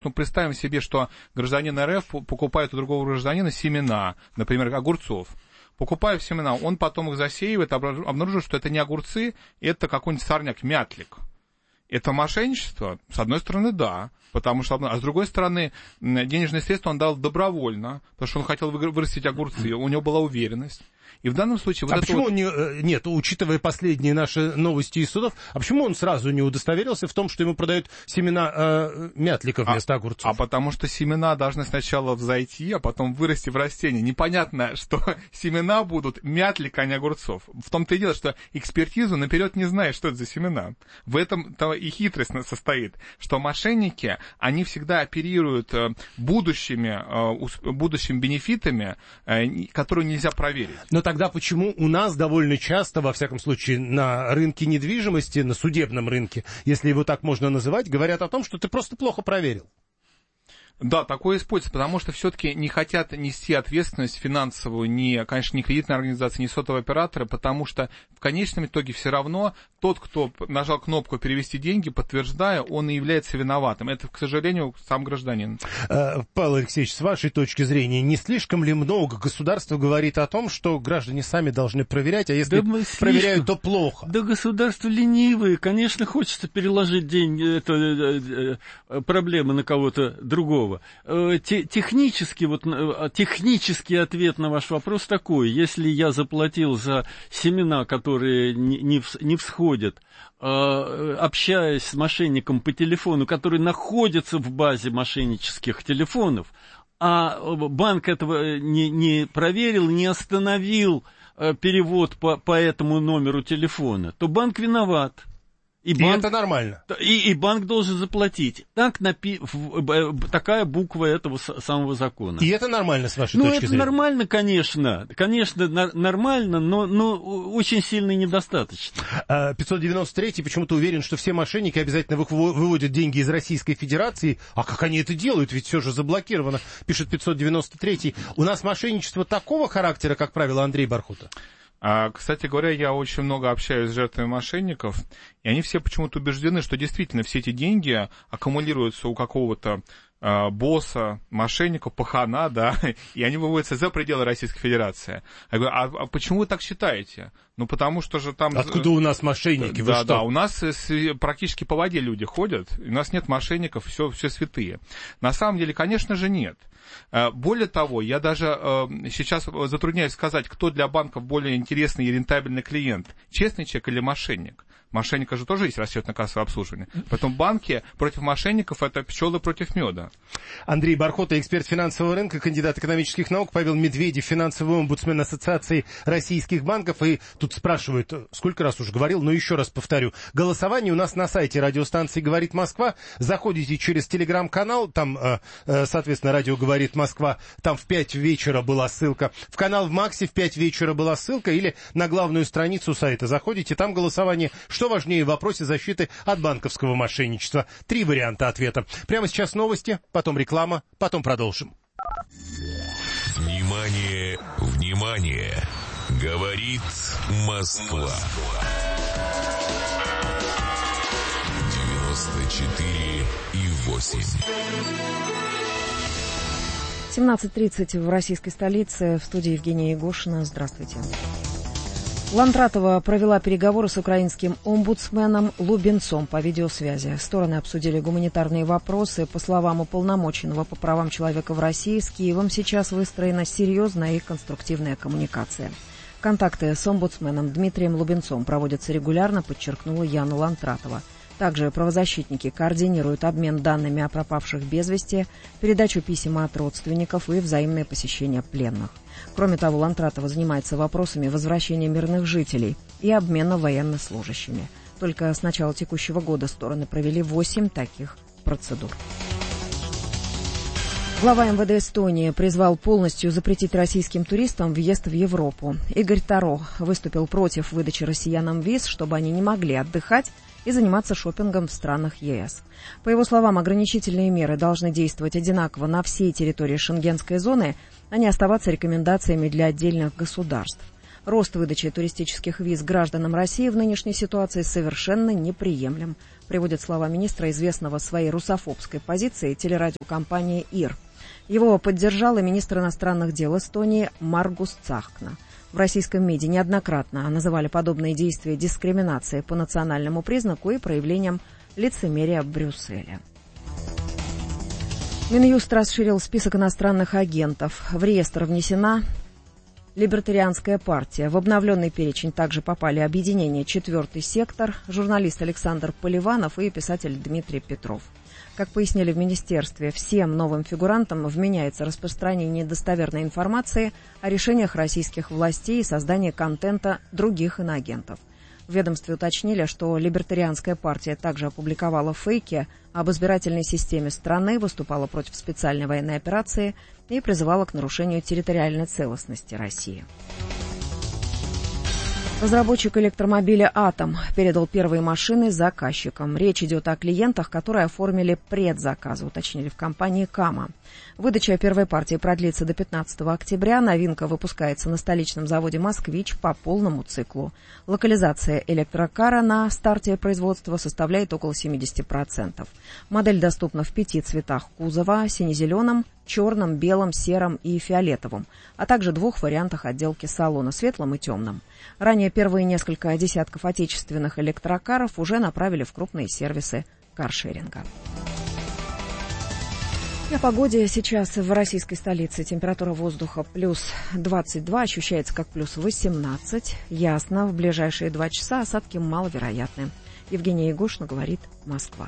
Ну, представим себе, что гражданин РФ покупает у другого гражданина семена, например, огурцов. Покупая семена, он потом их засеивает, обнаруживает, что это не огурцы, это какой-нибудь сорняк, мятлик. Это мошенничество? С одной стороны, да. Потому что, а с другой стороны, денежные средства он дал добровольно, потому что он хотел вырастить огурцы, у него была уверенность. И в данном случае... Вот почему он нет, учитывая последние наши новости из судов, а почему он сразу не удостоверился в том, что ему продают семена мятлика вместо огурцов? А потому что семена должны сначала взойти, а потом вырасти в растение. Непонятно, что семена будут мятлика, а не огурцов. В том-то и дело, что экспертизу наперед не знает, что это за семена. В этом-то и хитрость состоит, что мошенники, они всегда оперируют будущими бенефитами, которые нельзя проверить. Но тогда почему у нас довольно часто, во всяком случае, на рынке недвижимости, на судебном рынке, если его так можно называть, говорят о том, что ты просто плохо проверил? Да, такое используется, потому что все-таки не хотят нести ответственность финансовую, конечно, ни кредитной организации, ни сотового оператора, потому что в конечном итоге все равно тот, кто нажал кнопку «перевести деньги», подтверждая, он и является виноватым. Это, к сожалению, сам гражданин. Павел Алексеевич, с вашей точки зрения, не слишком ли много государство говорит о том, что граждане сами должны проверять, а если проверяют, то плохо? Да государство ленивое, конечно, хочется переложить деньги, проблемы на кого-то другого. Технический ответ на ваш вопрос такой: если я заплатил за семена, которые не всходят, общаясь с мошенником по телефону, который находится в базе мошеннических телефонов, а банк этого не проверил, не остановил перевод по этому номеру телефона, то банк виноват. И это нормально. И банк должен заплатить. Такая буква этого самого закона. И это нормально, с вашей точки зрения? Ну, это нормально, конечно. Конечно, нормально, но очень сильно недостаточно. 593-й почему-то уверен, что все мошенники обязательно выводят деньги из Российской Федерации. А как они это делают? Ведь все же заблокировано, пишет 593-й. У нас мошенничество такого характера, как правило, Андрей Бархута? Кстати говоря, я очень много общаюсь с жертвами мошенников, и они все почему-то убеждены, что действительно все эти деньги аккумулируются у какого-то босса, мошенника, пахана, да, и они выводятся за пределы Российской Федерации. Я говорю, а почему вы так считаете? Ну, потому что же там... Откуда у нас мошенники? Да, у нас практически по воде люди ходят, у нас нет мошенников, все святые. На самом деле, конечно же, нет. Более того, я даже сейчас затрудняюсь сказать, кто для банков более интересный и рентабельный клиент, честный человек или мошенник. Мошенника же тоже есть расчетно-кассовое обслуживание. Поэтому банки против мошенников — это пчелы против меда. Андрей Бархота, эксперт финансового рынка, кандидат экономических наук. Павел Медведев, финансовый омбудсмен Ассоциации российских банков. И тут спрашивают, сколько раз уже говорил, но еще раз повторю. Голосование у нас на сайте радиостанции «Говорит Москва». Заходите через телеграм-канал, там, соответственно, радио «Говорит Москва». Там в 5 вечера была ссылка. В канал в Максе в 5 вечера была ссылка. Или на главную страницу сайта заходите, там голосование. Что важнее в вопросе защиты от банковского мошенничества? 3 варианта ответа. Прямо сейчас новости, потом реклама, потом продолжим. Внимание, внимание! Говорит Москва. 94,8. 17:30 в российской столице. В студии Евгения Егошина. Здравствуйте. Лантратова провела переговоры с украинским омбудсменом Лубенцом по видеосвязи. Стороны обсудили гуманитарные вопросы. По словам уполномоченного по правам человека в России, с Киевом сейчас выстроена серьезная и конструктивная коммуникация. Контакты с омбудсменом Дмитрием Лубенцом проводятся регулярно, подчеркнула Яна Лантратова. Также правозащитники координируют обмен данными о пропавших без вести, передачу писем от родственников и взаимное посещение пленных. Кроме того, Лантратова занимается вопросами возвращения мирных жителей и обмена военнослужащими. Только с начала текущего года стороны провели 8 таких процедур. Глава МВД Эстонии призвал полностью запретить российским туристам въезд в Европу. Игорь Таро выступил против выдачи россиянам виз, чтобы они не могли отдыхать и заниматься шопингом в странах ЕС. По его словам, ограничительные меры должны действовать одинаково на всей территории шенгенской зоны, а не оставаться рекомендациями для отдельных государств. Рост выдачи туристических виз гражданам России в нынешней ситуации совершенно неприемлем, приводят слова министра, известного своей русофобской позицией телерадиокомпании «ИР». Его поддержал и министр иностранных дел Эстонии Маргус Цахкна. В российском МИДе неоднократно называли подобные действия дискриминацией по национальному признаку и проявлением лицемерия Брюсселя. Минюст расширил список иностранных агентов. В реестр внесена Либертарианская партия. В обновленный перечень также попали объединение «Четвертый сектор», журналист Александр Поливанов и писатель Дмитрий Петров. Как пояснили в министерстве, всем новым фигурантам вменяется распространение недостоверной информации о решениях российских властей и создание контента других иноагентов. В ведомстве уточнили, что Либертарианская партия также опубликовала фейки об избирательной системе страны, выступала против специальной военной операции и призывала к нарушению территориальной целостности России. Разработчик электромобиля «Атом» передал первые машины заказчикам. Речь идет о клиентах, которые оформили предзаказы, уточнили в компании «Кама». Выдача первой партии продлится до 15 октября. Новинка выпускается на столичном заводе «Москвич» по полному циклу. Локализация электрокара на старте производства составляет около 70%. Модель доступна в 5 цветах кузова: сине-зеленом, черном, белом, сером и фиолетовом, а также 2 вариантах отделки салона — светлом и темном. Ранее первые несколько десятков отечественных электрокаров уже направили в крупные сервисы каршеринга. И о погоде. Сейчас в российской столице температура воздуха плюс 22, ощущается как плюс 18. Ясно, в ближайшие 2 часа осадки маловероятны. Евгения Ягушина, говорит Москва.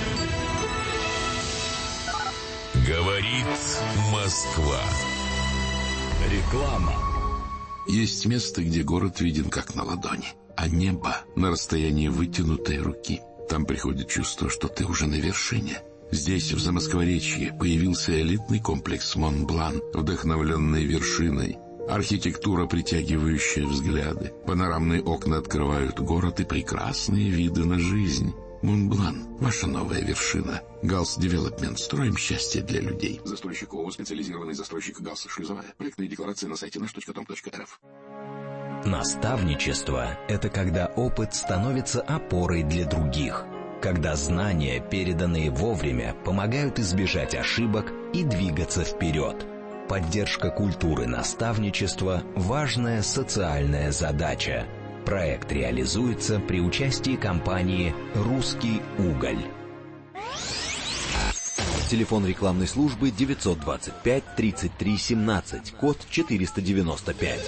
Говорит Москва. Реклама. Есть место, где город виден как на ладони, а небо на расстоянии вытянутой руки. Там приходит чувство, что ты уже на вершине. Здесь, в Замоскворечье, появился элитный комплекс «Монблан», вдохновленный вершиной. Архитектура, притягивающая взгляды. Панорамные окна открывают город и прекрасные виды на жизнь. «Монблан» — ваша новая вершина. «Галс Девелопмент». Строим счастье для людей. Застройщик ООО «Специализированный застройщик Галс Шлюзовая». Проектные декларации на сайте nаш.com.рф. Наставничество – это когда опыт становится опорой для других. Когда знания, переданные вовремя, помогают избежать ошибок и двигаться вперед. Поддержка культуры наставничества – важная социальная задача. Проект реализуется при участии компании «Русский уголь». Телефон рекламной службы 925 33 17, код 495.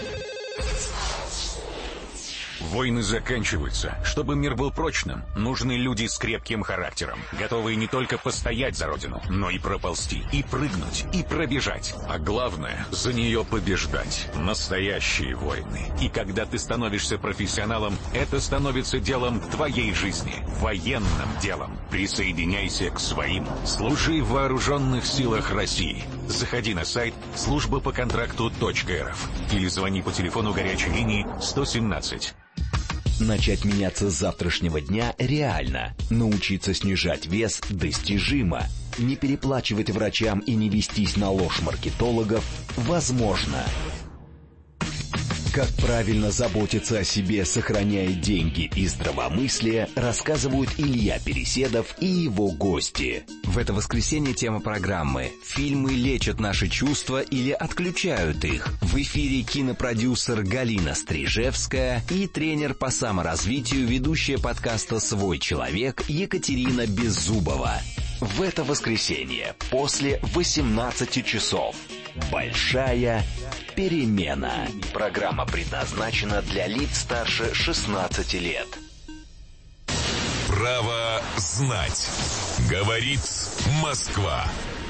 Войны заканчиваются. Чтобы мир был прочным, нужны люди с крепким характером, готовые не только постоять за родину, но и проползти, и прыгнуть, и пробежать. А главное, за нее побеждать. Настоящие войны. И когда ты становишься профессионалом, это становится делом твоей жизни, военным делом. Присоединяйся к своим. Служи в вооруженных силах России. Заходи на сайт службапоконтракту.рф или звони по телефону горячей линии 117. Начать меняться с завтрашнего дня реально. Научиться снижать вес достижимо. Не переплачивать врачам и не вестись на ложь маркетологов возможно. Как правильно заботиться о себе, сохраняя деньги и здравомыслие, рассказывают Илья Переседов и его гости. В это воскресенье тема программы «Фильмы лечат наши чувства или отключают их». В эфире кинопродюсер Галина Стрижевская и тренер по саморазвитию, ведущая подкаста «Свой человек» Екатерина Беззубова. В это воскресенье после 18 часов. Большая перемена. Программа предназначена для лиц старше 16 лет. Право знать. Говорит Москва.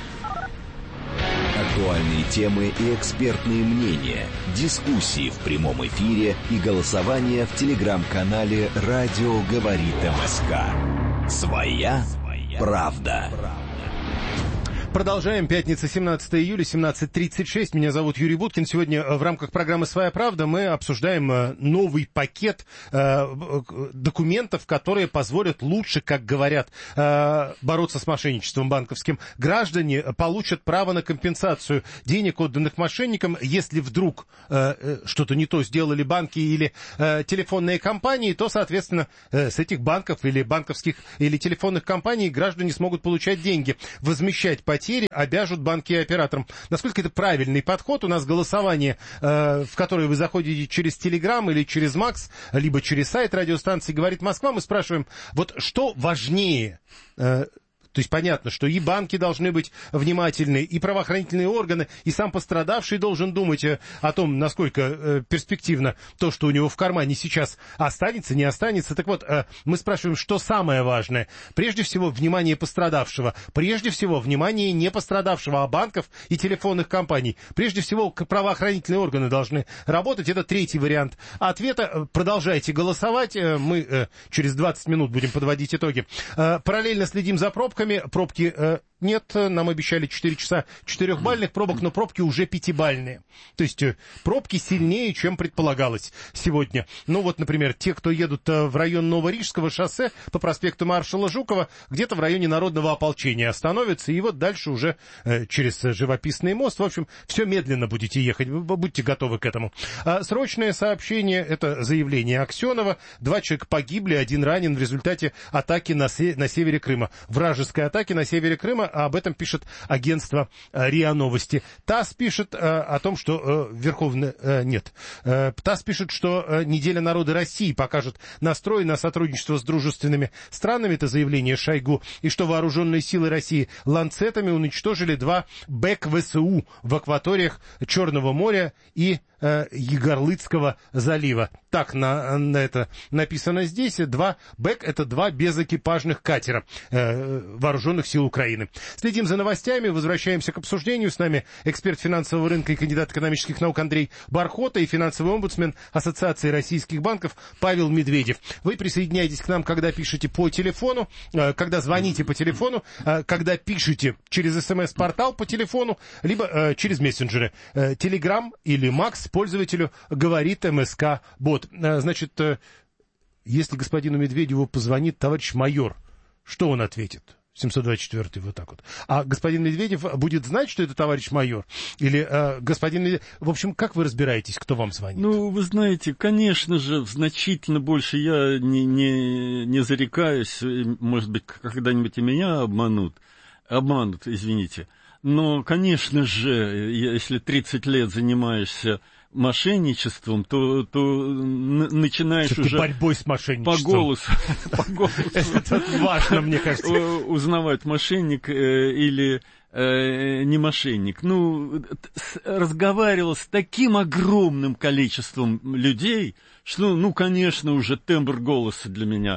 Актуальные темы и экспертные мнения, дискуссии в прямом эфире и голосование в телеграм-канале «Радио говорит МСК». Своя правда. Продолжаем. Пятница, 17 июля, 17:36. Меня зовут Юрий Буткин. Сегодня в рамках программы «Своя правда» мы обсуждаем новый пакет документов, которые позволят лучше, как говорят, бороться с мошенничеством банковским. Граждане получат право на компенсацию денег, отданных мошенникам, если вдруг что-то не то сделали банки или телефонные компании, то, соответственно, с этих банков или банковских или телефонных компаний граждане смогут получать деньги, возмещать потери, обяжут банки и операторам. Насколько это правильный подход? У нас голосование, в которое вы заходите через Telegram или через Макс, либо через сайт радиостанции «Говорит Москва». Мы спрашиваем, вот что важнее? То есть понятно, что и банки должны быть внимательны, и правоохранительные органы, и сам пострадавший должен думать о том, насколько перспективно то, что у него в кармане сейчас останется, не останется. Так вот, мы спрашиваем, что самое важное. Прежде всего, внимание пострадавшего. Прежде всего, внимание не пострадавшего, а банков и телефонных компаний. Прежде всего, правоохранительные органы должны работать. Это третий вариант ответа. Продолжайте голосовать. Мы через 20 минут будем подводить итоги. Параллельно следим за пробками. Пробки нет, нам обещали 4 часа 4-бальных пробок, но пробки уже 5-бальные. То есть пробки сильнее, чем предполагалось сегодня. Ну вот, например, те, кто едут в район Новорижского шоссе по проспекту маршала Жукова, где-то в районе Народного ополчения остановятся, и вот дальше уже через живописный мост. В общем, все медленно будете ехать, будьте готовы к этому. Срочное сообщение, это заявление Аксенова. 2 человека погибли, 1 ранен в результате атаки на севере Крыма. Вражеской атаки на севере Крыма. Об этом пишет агентство РИА Новости. ТАСС пишет о том, что ТАСС пишет, что Неделя народа России покажет настрой на сотрудничество с дружественными странами, это заявление Шойгу, и что вооруженные силы России ланцетами уничтожили 2 БЭК ВСУ в акваториях Черного моря и Егорлыцкого залива. Так на это написано здесь. 2 БЭК — это 2 безэкипажных катера вооруженных сил Украины. Следим за новостями, возвращаемся к обсуждению. С нами эксперт финансового рынка и кандидат экономических наук Андрей Бархота и финансовый омбудсмен Ассоциации российских банков Павел Медведев. Вы присоединяйтесь к нам, когда пишете по телефону, когда звоните по телефону, когда пишете через СМС-портал по телефону, либо через мессенджеры. Telegram или Макс пользователю говорит МСК-бот. Значит, если господину Медведеву позвонит товарищ майор, что он ответит? 724-й, вот так вот. А господин Медведев будет знать, что это товарищ майор? Или господин Медведев... В общем, как вы разбираетесь, кто вам звонит? Ну, вы знаете, конечно же, значительно больше я не зарекаюсь. Может быть, когда-нибудь и меня обманут, извините. Но, конечно же, если 30 лет занимаешься мошенничеством, то начинаешь все-таки уже борьбой с мошенничеством. По голосу это важно, мне кажется, узнавать, мошенник или не мошенник. Ну, разговаривал с таким огромным количеством людей, что, ну, конечно, уже тембр голоса для меня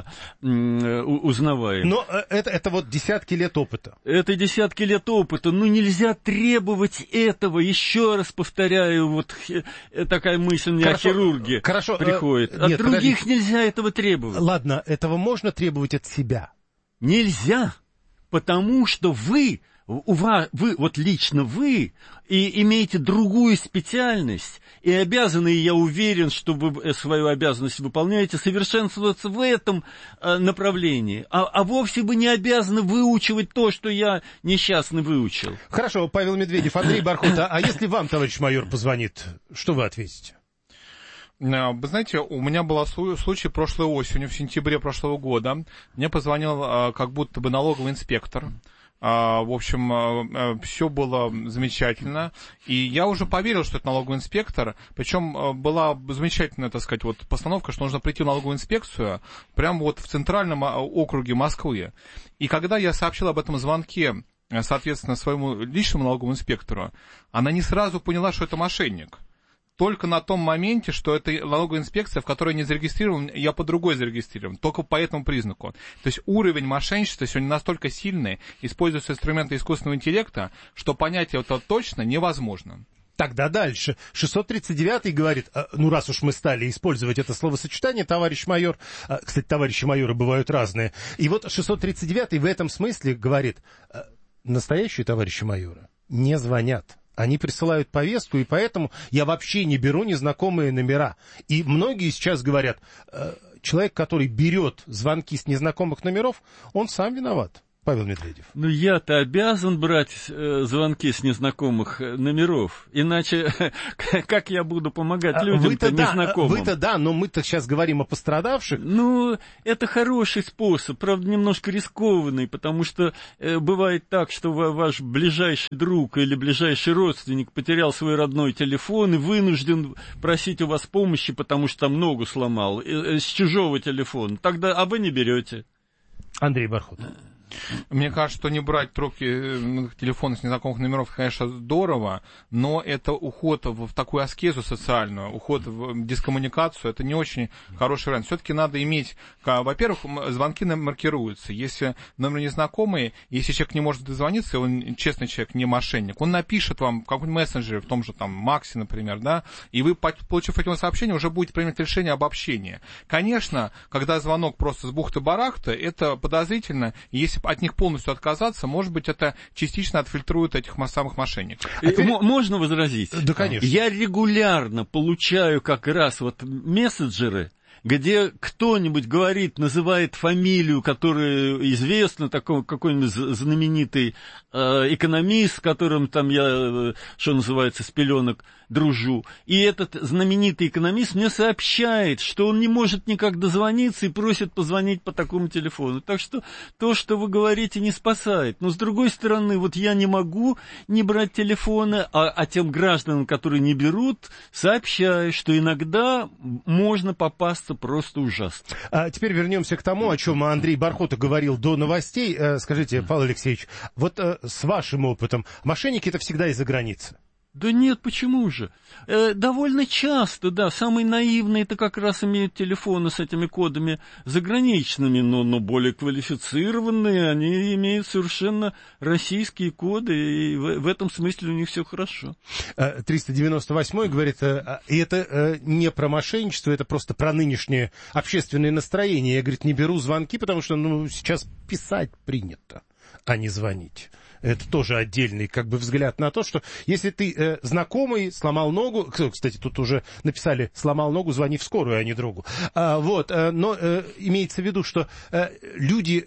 узнаваем. Но это вот десятки лет опыта. Это десятки лет опыта. Ну, нельзя требовать этого. Еще раз повторяю, вот такая мысль мне о хирурге приходит. От других нельзя этого требовать. Ладно, этого можно требовать от себя? Нельзя, потому что вы, вот лично вы, и имеете другую специальность, и обязаны, и я уверен, что вы свою обязанность выполняете, совершенствоваться в этом направлении, а вовсе бы не обязаны выучивать то, что я несчастно выучил. Хорошо, Павел Медведев, Андрей Бархота, а если вам, товарищ майор, позвонит, что вы ответите? Вы знаете, у меня был случай прошлой осенью, в сентябре прошлого года. Мне позвонил как будто бы налоговый инспектор. В общем, все было замечательно. И я уже поверил, что это налоговый инспектор. Причем была замечательная, так сказать, вот постановка, что нужно прийти в налоговую инспекцию прямо вот в центральном округе Москвы. И когда я сообщил об этом звонке, соответственно, своему личному налоговому инспектору, она не сразу поняла, что это мошенник. Только на том моменте, что это налоговая инспекция, в которой не зарегистрирован, я по другой зарегистрирован, только по этому признаку. То есть уровень мошенничества сегодня настолько сильный, используются инструменты искусственного интеллекта, что понять это точно невозможно. Тогда дальше. 639-й говорит, ну раз уж мы стали использовать это словосочетание, товарищ майор, кстати, товарищи майоры бывают разные, и вот 639-й в этом смысле говорит... настоящие товарищи майоры не звонят. Они присылают повестку, и поэтому я вообще не беру незнакомые номера. И многие сейчас говорят, человек, который берет звонки с незнакомых номеров, он сам виноват. Павел Медведев. Ну, я-то обязан брать звонки с незнакомых номеров, иначе как я буду помогать людям-то незнакомым? Вы-то да, но мы-то сейчас говорим о пострадавших. Ну, это хороший способ, правда, немножко рискованный, потому что бывает так, что ваш ближайший друг или ближайший родственник потерял свой родной телефон и вынужден просить у вас помощи, потому что там ногу сломал, с чужого телефона. Тогда, а вы не берете. Андрей Бархут. Мне кажется, что не брать трубки телефона с незнакомых номеров, конечно, здорово, но это уход в такую аскезу социальную, уход в дискоммуникацию, это не очень хороший вариант. Все-таки надо иметь, во-первых, звонки маркируются. Если номер незнакомый, если человек не может дозвониться, он честный человек, не мошенник, он напишет вам в каком-нибудь мессенджере, в том же там Максе, например, да, и вы, получив это сообщение, уже будете принимать решение об общении. Конечно, когда звонок просто с бухты-барахты, это подозрительно, если от них полностью отказаться, может быть, это частично отфильтрует этих самых мошенников. Можно возразить? Да, конечно. Я регулярно получаю как раз вот мессенджеры, где кто-нибудь говорит, называет фамилию, которая известна, какой-нибудь знаменитый экономист, с которым там я, что называется, с пеленок дружу. И этот знаменитый экономист мне сообщает, что он не может никак дозвониться и просит позвонить по такому телефону. Так что то, что вы говорите, не спасает. Но, с другой стороны, вот я не могу не брать телефоны, а тем гражданам, которые не берут, сообщаю, что иногда можно попасться просто ужасно. А теперь вернемся к тому, о чем Андрей Бархота говорил до новостей. Скажите, Павел Алексеевич, вот с вашим опытом, мошенники это всегда из-за границы? Да нет, почему же? Довольно часто, да, самые наивные это как раз имеют телефоны с этими кодами заграничными, но более квалифицированные, они имеют совершенно российские коды, и в этом смысле у них все хорошо. 398-й говорит, и это не про мошенничество, это просто про нынешнее общественное настроение. Я, говорит, не беру звонки, потому что сейчас писать принято, а не звонить. Это тоже отдельный взгляд на то, что если ты знакомый, сломал ногу, кстати, тут уже написали, сломал ногу, звони в скорую, а не другу. Но имеется в виду, что люди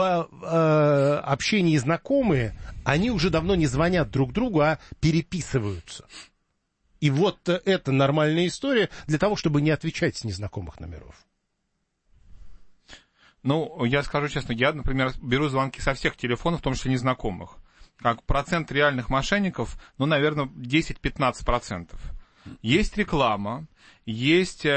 в общении знакомые, они уже давно не звонят друг другу, а переписываются. И вот это нормальная история для того, чтобы не отвечать с незнакомых номеров. Я скажу честно, я, например, беру звонки со всех телефонов, в том числе незнакомых. Как процент реальных мошенников, наверное, 10-15%. Есть реклама, есть,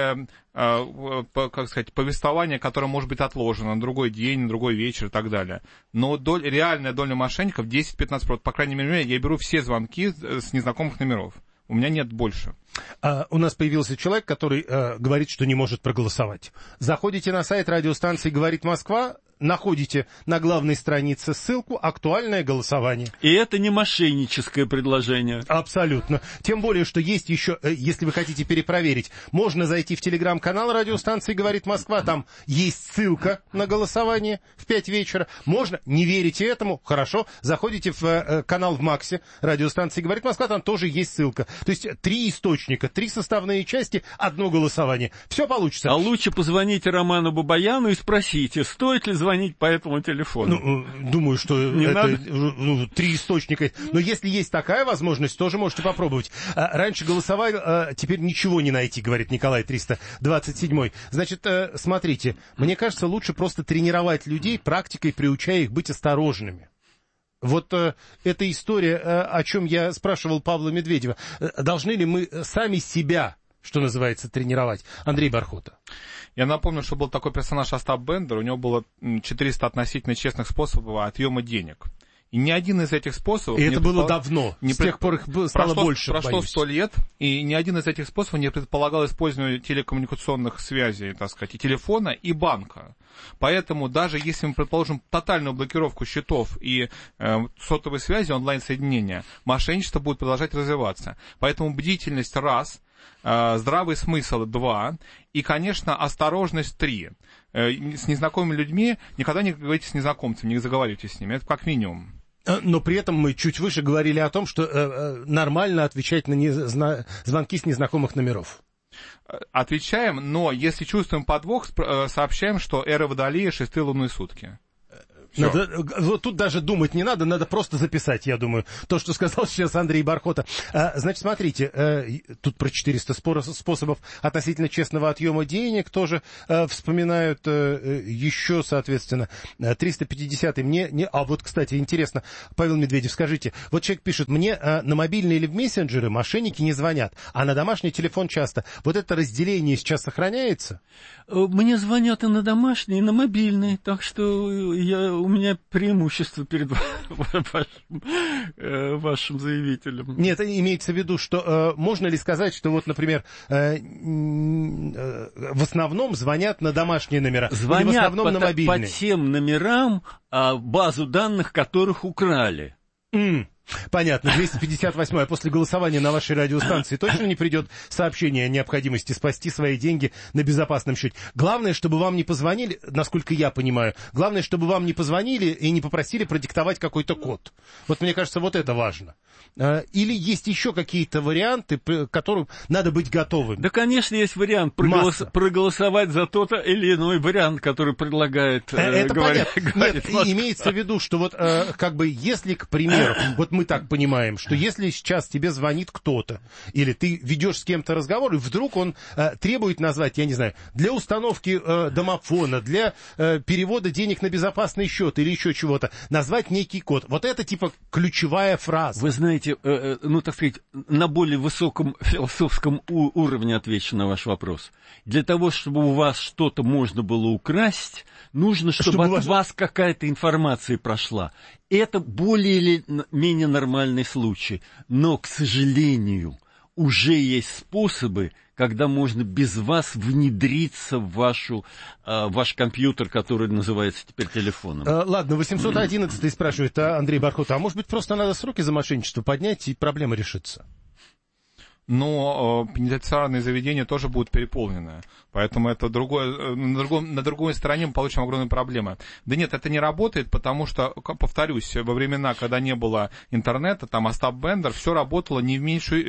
повествование, которое может быть отложено на другой день, на другой вечер и так далее. Но реальная доля мошенников 10-15%. По крайней мере, я беру все звонки с незнакомых номеров. У меня нет больше. У нас появился человек, который говорит, что не может проголосовать. Заходите на сайт радиостанции «Говорит Москва», находите на главной странице ссылку «Актуальное голосование». И это не мошенническое предложение. Абсолютно. Тем более, что есть еще, если вы хотите перепроверить, можно зайти в телеграм-канал радиостанции «Говорит Москва», там есть ссылка на голосование в 5 вечера. Можно, не верите этому, хорошо, заходите в канал в Максе радиостанции «Говорит Москва», там тоже есть ссылка. То есть 3 источника, 3 составные части, одно голосование. Все получится. А лучше позвоните Роману Бабаяну и спросите, стоит ли звонить по этому телефону. Думаю, что не это надо? 3 источника. Но если есть такая возможность, тоже можете попробовать. Раньше голосовали, теперь ничего не найти, говорит Николай 327. Значит, смотрите, мне кажется, лучше просто тренировать людей, практикой приучая их быть осторожными. Вот эта история, о чем я спрашивал Павла Медведева. Должны ли мы сами себя, что называется, тренировать? Андрей Бархота. Я напомню, что был такой персонаж Остап Бендер, у него было 400 относительно честных способов отъема денег. И ни один из этих способов... И это было давно, с тех пор их стало больше, прошло 100 лет, и ни один из этих способов не предполагал использование телекоммуникационных связей, так сказать, и телефона, и банка. Поэтому даже если мы предположим тотальную блокировку счетов и сотовой связи, онлайн-соединения, мошенничество будет продолжать развиваться. Поэтому бдительность раз, здравый смысл 2 и, конечно, осторожность 3. С незнакомыми людьми никогда не говорите с незнакомцами, не заговаривайте с ними. Это как минимум. Но при этом мы чуть выше говорили о том, что нормально отвечать на звонки с незнакомых номеров. Отвечаем, но если чувствуем подвох, сообщаем, что эра Водолея 6 лунные сутки. Вот тут даже думать не надо просто записать, я думаю, то, что сказал сейчас Андрей Бархота. Значит, смотрите, тут про 400 способов относительно честного отъема денег тоже вспоминают. Еще, соответственно, 350-й мне... А вот, кстати, интересно, Павел Медведев, скажите, вот человек пишет, мне на мобильные или в мессенджеры мошенники не звонят, а на домашний телефон часто. Вот это разделение сейчас сохраняется? Мне звонят и на домашний, и на мобильный, так что у меня преимущество перед вашим заявителем. Нет, имеется в виду, что можно ли сказать, что вот, например, в основном звонят на домашние номера, звонят или в основном на мобильные? По тем номерам, базу данных которых украли. Понятно, 258-я. После голосования на вашей радиостанции точно не придет сообщение о необходимости спасти свои деньги на безопасном счете. Главное, чтобы вам не позвонили, насколько я понимаю, главное, чтобы вам не позвонили и не попросили продиктовать какой-то код. Вот мне кажется, вот это важно. Или есть еще какие-то варианты, к которым надо быть готовым? Да, конечно, есть вариант проголосовать за тот или иной вариант, который предлагает... Это понятно. Нет, имеется в виду, что вот как бы если, к примеру, вот мы так понимаем, что если сейчас тебе звонит кто-то, или ты ведешь с кем-то разговор, и вдруг он требует назвать, я не знаю, для установки домофона, для перевода денег на безопасный счет или еще чего-то, назвать некий код. Вот это типа ключевая фраза. Вы знаете, ну, так сказать, на более высоком философском уровне отвечу на ваш вопрос. Для того, чтобы у вас что-то можно было украсть, нужно, чтобы от вас какая-то информация прошла. Это более или менее нормальный случай. Но, к сожалению, уже есть способы, когда можно без вас внедриться в ваш компьютер, который называется теперь телефоном. Ладно, 811-й спрашивает, Андрей Бархота, а может быть просто надо сроки за мошенничество поднять, и проблема решится? Но пенитенциарные заведения тоже будут переполнены. Поэтому это на другой стороне мы получим огромные проблемы. Да нет, это не работает, потому что, повторюсь, во времена, когда не было интернета, там Остап Бендер, все работало не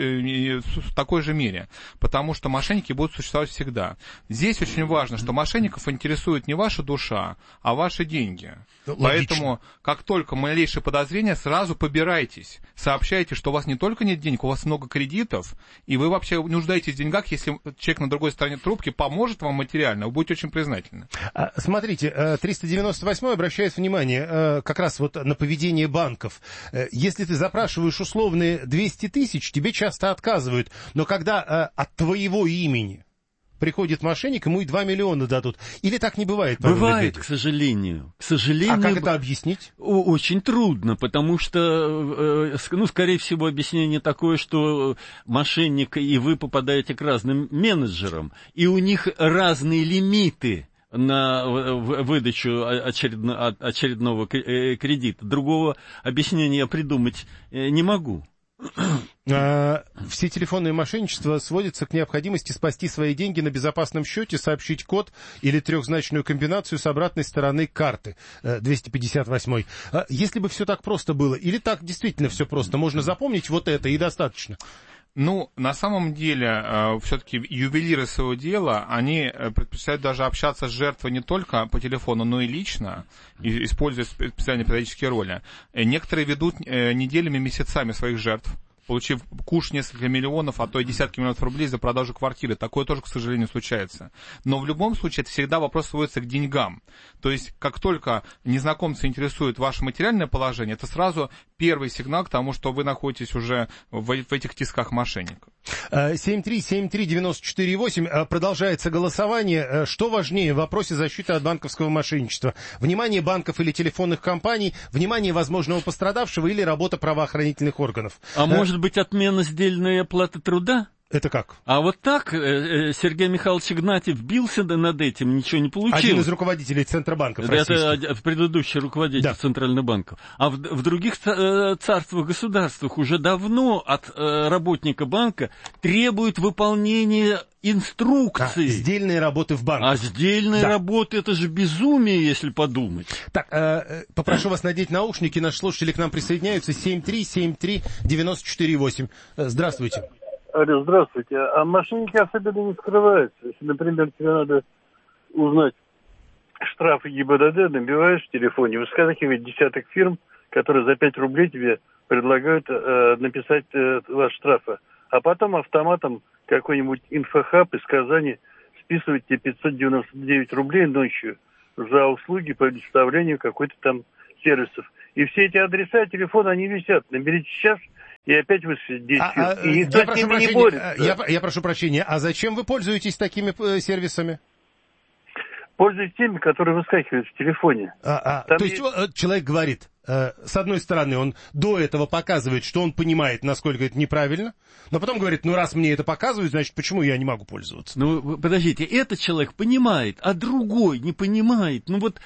в такой же мере. Потому что мошенники будут существовать всегда. Здесь очень важно, что мошенников интересует не ваша душа, а ваши деньги. Логично. Поэтому, как только малейшее подозрение, сразу побирайтесь. Сообщайте, что у вас не только нет денег, у вас много кредитов, и вы вообще нуждаетесь в деньгах, если человек на другой стороне трубки поможет вам материально, вы будете очень признательны. Смотрите, 398-й обращает внимание как раз вот на поведение банков. Если ты запрашиваешь условные 200 тысяч, тебе часто отказывают, но когда от твоего имени приходит мошенник, ему и 2 миллиона дадут. Или так не бывает? Бывает, к сожалению. А как это объяснить? Очень трудно, потому что, скорее всего, объяснение такое, что мошенник и вы попадаете к разным менеджерам, и у них разные лимиты на выдачу очередного кредита. Другого объяснения я придумать не могу. Все телефонные мошенничества сводятся к необходимости спасти свои деньги на безопасном счете, сообщить код или трехзначную комбинацию с обратной стороны карты. 258. Если бы все так просто было, или так действительно все просто, можно запомнить вот это и достаточно? Ну, на самом деле, все-таки ювелиры своего дела, они предпочитают даже общаться с жертвой не только по телефону, но и лично, используя специальные педагогические роли. Некоторые ведут неделями, месяцами своих жертв, получив куш несколько миллионов, а то и десятки миллионов рублей за продажу квартиры. Такое тоже, к сожалению, случается. Но в любом случае это всегда вопрос сводится к деньгам. То есть, как только незнакомцы интересуют ваше материальное положение, это сразу первый сигнал к тому, что вы находитесь уже в этих тисках мошенников. 7373948. Продолжается голосование. Что важнее в вопросе защиты от банковского мошенничества? Внимание банков или телефонных компаний, внимание возможного пострадавшего или работа правоохранительных органов? А может быть, отмена сдельной оплаты труда? Это как? А вот так Сергей Михайлович Игнатьев бился над этим, ничего не получилось. Один из руководителей Центробанков российских. Это предыдущий руководитель Центрального банка. А в других царствах, государствах уже давно от работника банка требуют выполнения инструкции. Сдельные работы в банке. А сдельные работы, это же безумие, если подумать. Так, попрошу вас надеть наушники. Наши слушатели к нам присоединяются. 7373948. Здравствуйте. Алло, здравствуйте. А мошенники особенно не скрываются. Если, например, тебе надо узнать штрафы ГИБДД, набиваешь в телефоне, выскакивает десяток фирм, которые за 5 рублей тебе предлагают написать ваш штрафы. А потом автоматом какой-нибудь инфохаб из Казани списывает тебе 599 рублей ночью за услуги по предоставлению какой-то там сервисов. И все эти адреса, телефоны, они висят. Наберите сейчас, и опять высветит действие. И никто с ними не борется. Я прошу прощения, а зачем вы пользуетесь такими сервисами? Пользуюсь теми, которые выскакивают в телефоне. То есть человек говорит, с одной стороны, он до этого показывает, что он понимает, насколько это неправильно, но потом говорит, ну раз мне это показывают, значит, почему я не могу пользоваться? Ну, подождите, этот человек понимает, а другой не понимает. Ну вот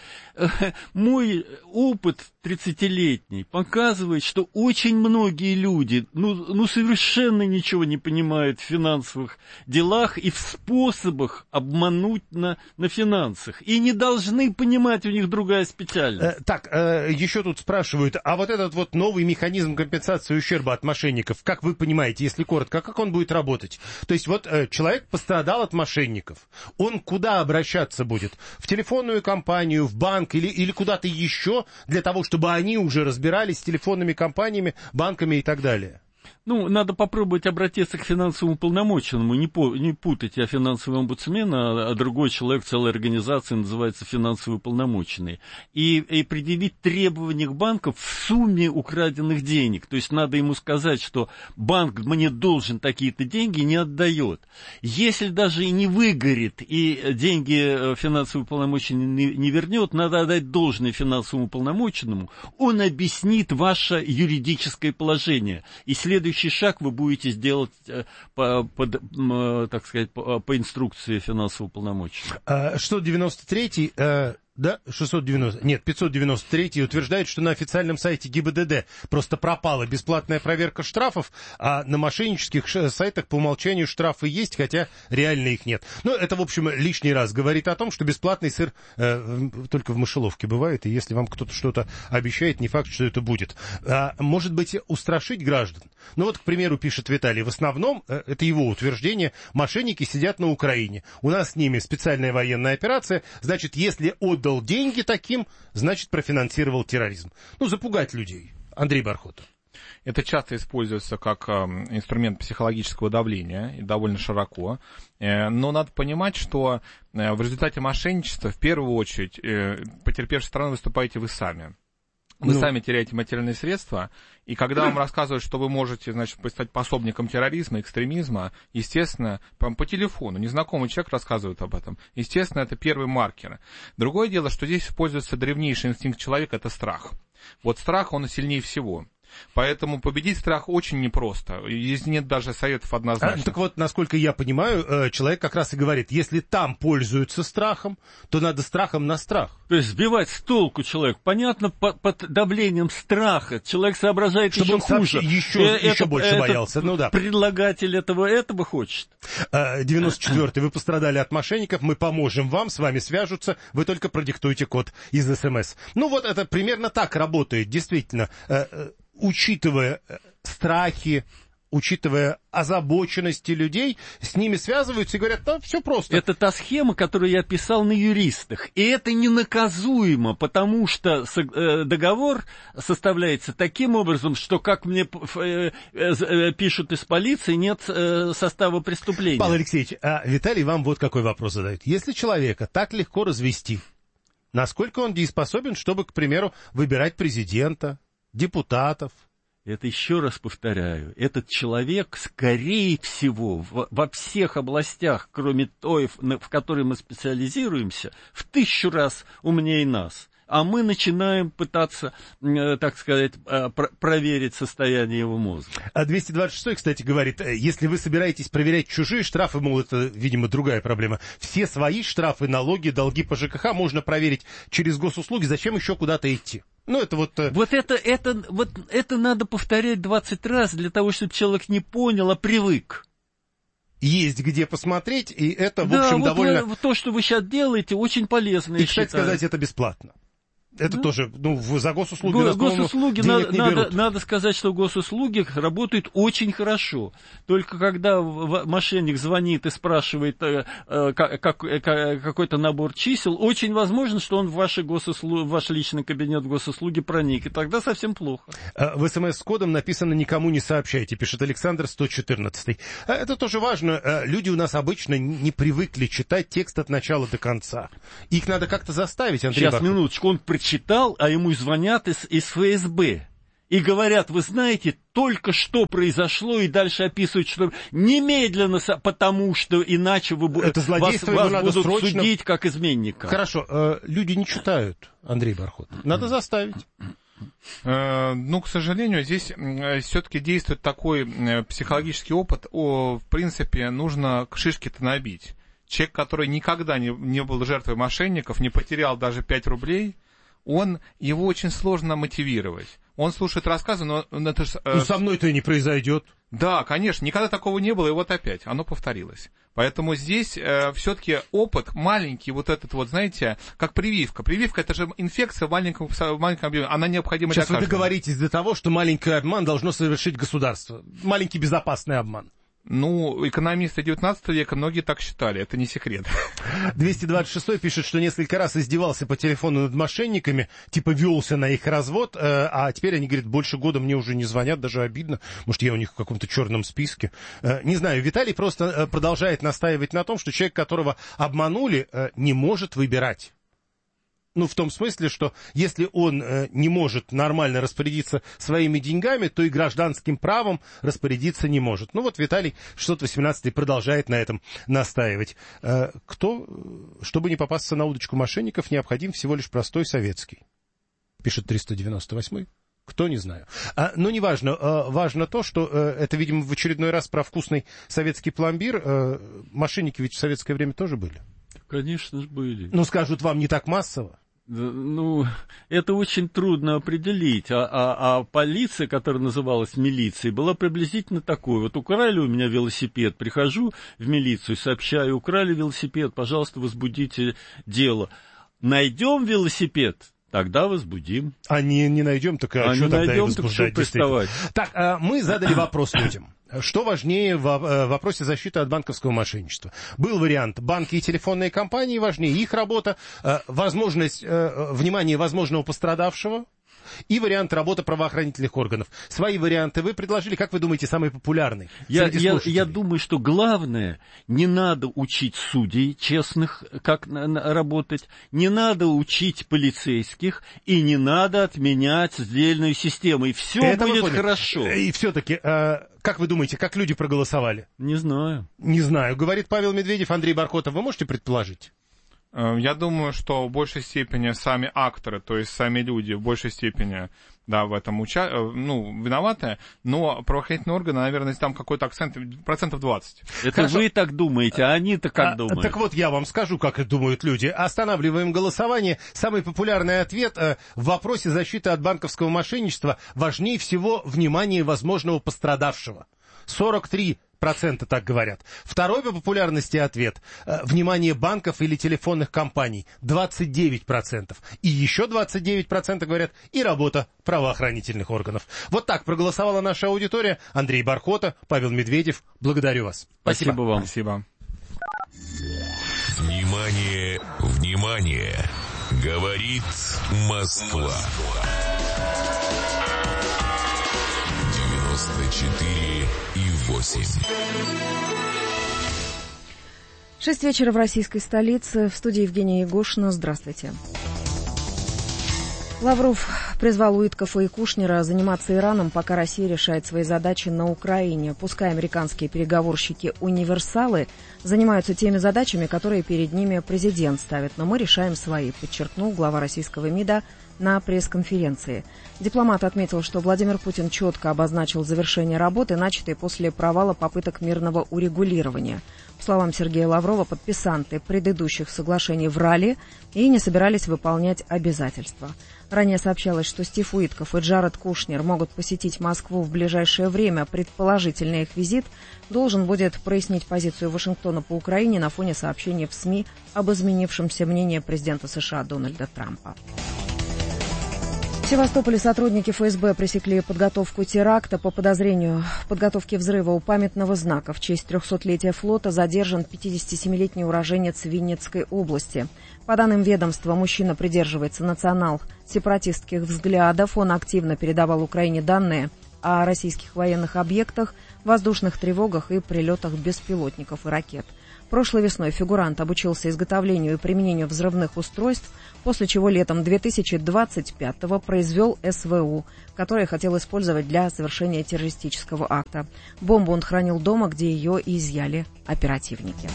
мой опыт 30-летний показывает, что очень многие люди, ну совершенно ничего не понимают в финансовых делах и в способах обмануть на финансах. И не должны понимать, у них другая специальность. Так, еще тут спрашивают, а вот этот вот новый механизм компенсации ущерба от мошенников, как вы понимаете, если коротко, как он будет работать? То есть вот человек пострадал от мошенников, он куда обращаться будет? В телефонную компанию, в банк или куда-то еще для того, чтобы они уже разбирались с телефонными компаниями, банками и так далее? Ну, надо попробовать обратиться к финансовому уполномоченному, не путать я финансовый омбудсмен, а другой человек, целая организация называется финансовый уполномоченный, и предъявить требования к банку в сумме украденных денег. То есть надо ему сказать, что банк мне должен такие-то деньги, не отдает. Если даже и не выгорит, и деньги финансовый уполномоченный не вернет, надо отдать должное финансовому уполномоченному, он объяснит ваше юридическое положение, и следующий шаг вы будете сделать по инструкции финансового уполномоченного. 693-й, 593-й утверждает, что на официальном сайте ГИБДД просто пропала бесплатная проверка штрафов, а на мошеннических сайтах по умолчанию штрафы есть, хотя реально их нет. Но это, в общем, лишний раз говорит о том, что бесплатный сыр только в мышеловке бывает, и если вам кто-то что-то обещает, не факт, что это будет. Может быть, устрашить граждан? Ну вот, к примеру, пишет Виталий, в основном, это его утверждение, мошенники сидят на Украине. У нас с ними специальная военная операция, значит, если отдал деньги таким, значит, профинансировал терроризм. Ну, запугать людей. Андрей Бархотов. Это часто используется как инструмент психологического давления, и довольно широко. Но надо понимать, что в результате мошенничества, в первую очередь, потерпевшей стороной выступаете вы сами. Вы сами теряете материальные средства, и когда вам рассказывают, что вы можете, значит, стать пособником терроризма, экстремизма, естественно, по телефону, незнакомый человек рассказывает об этом, естественно, это первый маркер. Другое дело, что здесь используется древнейший инстинкт человека, это страх. Вот страх, он сильнее всего. Поэтому победить страх очень непросто. Здесь нет даже советов однозначно. Так вот, насколько я понимаю, человек как раз и говорит, если там пользуются страхом, то надо страхом на страх. То есть сбивать с толку человека. Понятно, под давлением страха человек соображает чтобы еще хуже. Еще больше боялся. Ну да. Предлагатель этого хочет. 94-й. Вы пострадали от мошенников, мы поможем вам, с вами свяжутся, вы только продиктуйте код из СМС. Ну вот это примерно так работает, действительно. Учитывая страхи, учитывая озабоченности людей, с ними связываются и говорят, да, все просто. Это та схема, которую я писал на юристах. И это ненаказуемо, потому что договор составляется таким образом, что, как мне пишут из полиции, нет состава преступления. Павел Алексеевич, а Виталий вам вот какой вопрос задает. Если человека так легко развести, насколько он дееспособен, чтобы, к примеру, выбирать президента, депутатов? Это еще раз повторяю, этот человек, скорее всего, во всех областях, кроме той, в которой мы специализируемся, в 1000 раз умнее нас. а мы начинаем пытаться, так сказать, проверить состояние его мозга. А 226-й, кстати, говорит, если вы собираетесь проверять чужие штрафы, мол, это, видимо, другая проблема, все свои штрафы, налоги, долги по ЖКХ можно проверить через госуслуги, зачем еще куда-то идти? Ну, это вот... Вот это надо повторять 20 раз для того, чтобы человек не понял, а привык. Есть где посмотреть, и это, в общем, довольно... то, что вы сейчас делаете, очень полезно, и, кстати сказать, это бесплатно. Это тоже, за госуслуги... Госуслуги, надо сказать, что госуслуги работают очень хорошо. Только когда мошенник звонит и спрашивает какой-то набор чисел, очень возможно, что он в ваш личный кабинет в госуслуги проник, и тогда совсем плохо. В СМС с кодом написано «Никому не сообщайте», пишет Александр 114. Это тоже важно. Люди у нас обычно не привыкли читать текст от начала до конца. Их надо как-то заставить, Андрей Сейчас, минуточку, он читал, а ему звонят из ФСБ и говорят, вы знаете, только что произошло, и дальше описывают, что немедленно, потому что иначе вас будут судить как изменника. Хорошо, люди не читают, Андрей Бархот. Надо заставить. Ну, к сожалению, здесь все-таки действует такой психологический опыт. В принципе, нужно шишки-то набить. Человек, который никогда не был жертвой мошенников, не потерял даже 5 рублей, его очень сложно мотивировать. Он слушает рассказы, но это же... со мной-то и не произойдет. Да, конечно, никогда такого не было, и вот опять оно повторилось. Поэтому здесь все-таки опыт маленький, вот этот вот, знаете, как прививка. Прививка — это же инфекция в маленьком объеме, она необходима для каждого. Сейчас вы договоритесь до того, что маленький обман должно совершить государство. Маленький безопасный обман. Ну, экономисты 19 века, многие так считали, это не секрет. 226 пишет, что несколько раз издевался по телефону над мошенниками, типа велся на их развод, а теперь они, говорят, больше года мне уже не звонят, даже обидно, может, я у них в каком-то черном списке. Не знаю, Виталий просто продолжает настаивать на том, что человек, которого обманули, не может выбирать. Ну, в том смысле, что если он не может нормально распорядиться своими деньгами, то и гражданским правом распорядиться не может. Ну, вот Виталий 618 продолжает на этом настаивать. Чтобы не попасться на удочку мошенников, необходим всего лишь простой советский. Пишет 398-й. Кто, не знаю. Но не важно. Важно то, что это, видимо, в очередной раз про вкусный советский пломбир. Мошенники ведь в советское время тоже были. Конечно же, были. Ну, скажут вам, не так массово. Ну, это очень трудно определить. А полиция, которая называлась милицией, была приблизительно такой. Вот украли у меня велосипед, прихожу в милицию, сообщаю, украли велосипед, пожалуйста, возбудите дело. Найдем велосипед, тогда возбудим. А не найдем, так что тогда и возбуждать? Так, мы задали вопрос людям. Что важнее в вопросе защиты от банковского мошенничества? Был вариант: банки и телефонные компании важнее, их работа, возможность внимания возможного пострадавшего, и вариант работы правоохранительных органов. Свои варианты вы предложили. Как вы думаете, самый популярный? Я думаю, что главное, не надо учить судей честных, как работать, не надо учить полицейских, и не надо отменять сдельную систему, и все будет хорошо. И все-таки, как вы думаете, как люди проголосовали? Не знаю. Не знаю. Говорит Павел Медведев, Андрей Бархотов. Вы можете предположить? Я думаю, что в большей степени сами акторы, то есть сами люди в большей степени, да, в этом виноваты, но правоохранительные органы, наверное, там какой-то акцент, 20%. Это хорошо. Вы так думаете, а они-то как думают? Так вот, я вам скажу, как думают люди. Останавливаем голосование. Самый популярный ответ в вопросе защиты от банковского мошенничества: важнее всего внимание возможного пострадавшего. 43% так говорят. Второй по популярности ответ: внимание банков или телефонных компаний. 29%. И еще 29% говорят: и работа правоохранительных органов. Вот так проголосовала наша аудитория. Андрей Бархота, Павел Медведев. Благодарю вас. Спасибо вам. Спасибо. Внимание, внимание! Говорит Москва. 94,8. 6 вечера в российской столице. В студии Евгения Егошина. Здравствуйте. Лавров призвал Уиткофа и Кушнера заниматься Ираном, пока Россия решает свои задачи на Украине. Пускай американские переговорщики-универсалы занимаются теми задачами, которые перед ними президент ставит, но мы решаем свои, подчеркнул глава российского МИДа на пресс-конференции. Дипломат отметил, что Владимир Путин четко обозначил завершение работы, начатой после провала попыток мирного урегулирования. По словам Сергея Лаврова, подписанты предыдущих соглашений врали и не собирались выполнять обязательства. Ранее сообщалось, что Стив Уиткоф и Джаред Кушнер могут посетить Москву в ближайшее время. Предположительно, их визит должен будет прояснить позицию Вашингтона по Украине на фоне сообщений в СМИ об изменившемся мнении президента США Дональда Трампа. В Севастополе сотрудники ФСБ пресекли подготовку теракта. По подозрению в подготовке взрыва у памятного знака в честь 300-летия флота задержан 57-летний уроженец Винницкой области. По данным ведомства, мужчина придерживается национал-сепаратистских взглядов. Он активно передавал Украине данные о российских военных объектах, воздушных тревогах и прилетах беспилотников и ракет. Прошлой весной фигурант обучился изготовлению и применению взрывных устройств, после чего летом 2025-го произвел СВУ, которое хотел использовать для совершения террористического акта. Бомбу он хранил дома, где ее и изъяли оперативники.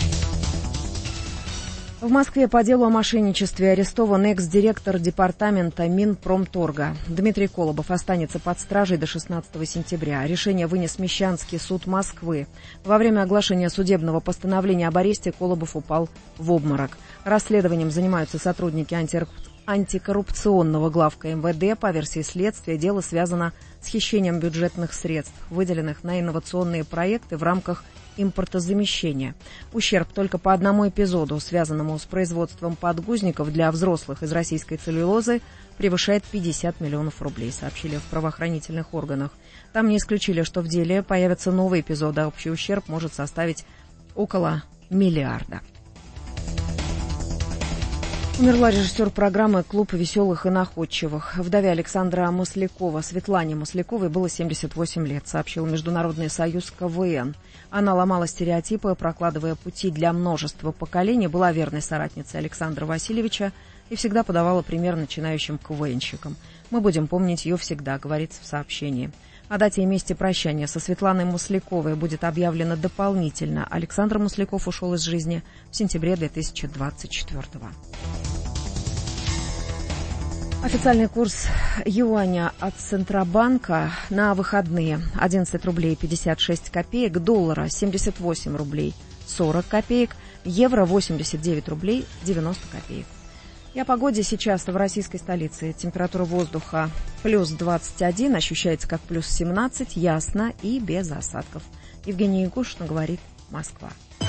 В Москве по делу о мошенничестве арестован экс-директор департамента Минпромторга. Дмитрий Колобов останется под стражей до 16 сентября. Решение вынес Мещанский суд Москвы. Во время оглашения судебного постановления об аресте Колобов упал в обморок. Расследованием занимаются сотрудники антикоррупционного главка МВД. По версии следствия, дело связано с хищением бюджетных средств, выделенных на инновационные проекты в рамках импортозамещения. Ущерб только по одному эпизоду, связанному с производством подгузников для взрослых из российской целлюлозы, превышает 50 миллионов рублей, сообщили в правоохранительных органах. Там не исключили, что в деле появятся новые эпизоды, а общий ущерб может составить около миллиарда. Умерла режиссер программы «Клуб веселых и находчивых». Вдове Александра Маслякова, Светлане Масляковой, было 78 лет, сообщил Международный союз КВН. Она ломала стереотипы, прокладывая пути для множества поколений, была верной соратницей Александра Васильевича и всегда подавала пример начинающим КВНщикам. «Мы будем помнить ее всегда», говорится в сообщении. О дате и месте прощания со Светланой Масляковой будет объявлено дополнительно. Александр Масляков ушел из жизни в сентябре 2024-го. Официальный курс юаня от Центробанка на выходные: 11 рублей 56 копеек, доллара 78 рублей 40 копеек, евро 89 рублей 90 копеек. И о погоде сейчас в российской столице. Температура воздуха плюс 21, ощущается как плюс 17, ясно и без осадков. Евгения Ягушина говорит, Москва.